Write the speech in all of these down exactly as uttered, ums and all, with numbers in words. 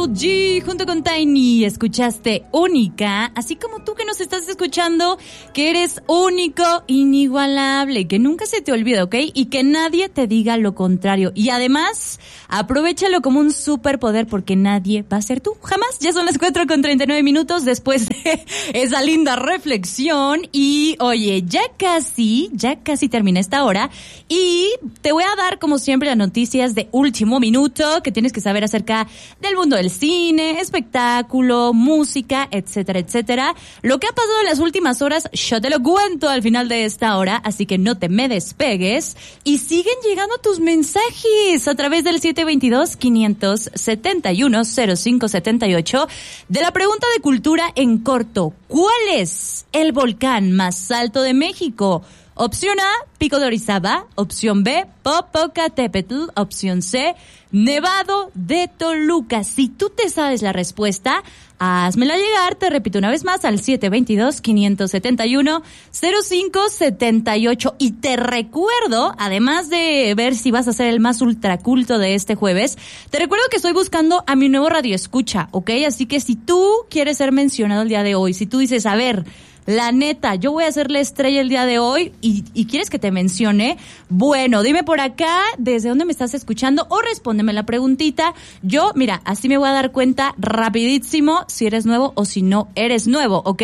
Karol G junto con Tiny. Escuchaste Única, así como tú que nos estás escuchando, que eres único, inigualable, que nunca se te olvida, ¿ok? Y que nadie te diga lo contrario. Y además, aprovéchalo como un superpoder porque nadie va a ser tú, jamás. Ya son las cuatro con treinta y nueve minutos después de esa linda reflexión. Y oye, ya casi, ya casi termina esta hora. Y te voy a dar, como siempre, las noticias de último minuto que tienes que saber acerca del mundo del cine, espectáculo, música, etcétera, etcétera. Lo que ha pasado en las últimas horas, yo te lo cuento al final de esta hora, así que no te me despegues. Y siguen llegando tus mensajes a través del siete dos dos, cinco siete uno, cero cinco siete ocho de la pregunta de cultura en corto. ¿Cuál es el volcán más alto de México? Opción A, Pico de Orizaba. Opción B, Popocatépetl. Opción C, Nevado de Toluca. Si tú te sabes la respuesta, házmela llegar, te repito una vez más, al siete dos dos, cinco siete uno, cero cinco siete ocho. Y te recuerdo, además de ver si vas a ser el más ultraculto de este jueves, te recuerdo que estoy buscando a mi nuevo radio escucha, ¿ok? Así que si tú quieres ser mencionado el día de hoy, si tú dices, a ver, la neta, yo voy a ser la estrella el día de hoy y, y quieres que te mencione, bueno, dime por acá desde dónde me estás escuchando o respóndeme la preguntita. Yo, mira, así me voy a dar cuenta rapidísimo si eres nuevo o si no eres nuevo, ¿ok?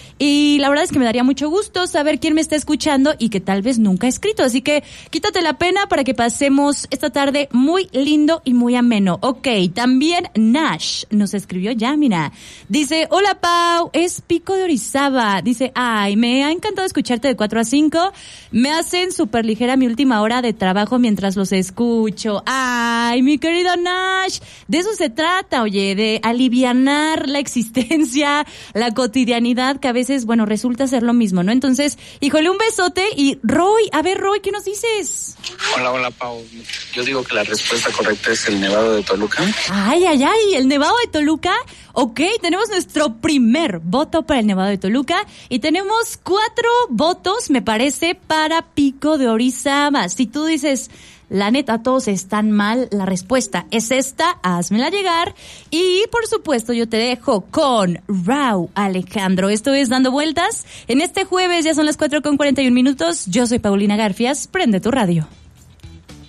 Y la verdad es que me daría mucho gusto saber quién me está escuchando y que tal vez nunca ha escrito. Así que quítate la pena para que pasemos esta tarde muy lindo y muy ameno. Ok, también Nash nos escribió ya, mira. Dice, hola Pau, es Pico de Orizaba. Dice, ay, me ha encantado escucharte de cuatro a cinco. Me hacen súper ligera mi última hora de trabajo mientras los escucho. Ay, mi querido Nash, de eso se trata, oye, de alivianar la existencia, la cotidianidad, que a veces, bueno, resulta ser lo mismo, ¿no? Entonces, híjole, un besote. Y Roy, a ver, Roy, ¿qué nos dices? Hola, hola, Pau. Yo digo que la respuesta correcta es el Nevado de Toluca. Ay, ay, ay, el Nevado de Toluca. Ok, tenemos nuestro primer voto para el Nevado de Toluca y tenemos cuatro votos, me parece, para Pico de Orizaba. Si tú dices, la neta, todos están mal, la respuesta es esta, házmela llegar. Y, por supuesto, yo te dejo con Rauw Alejandro. Esto es Dando Vueltas. En este jueves ya son las cuatro con cuarenta y un minutos. Yo soy Paulina Garfias. Prende tu radio.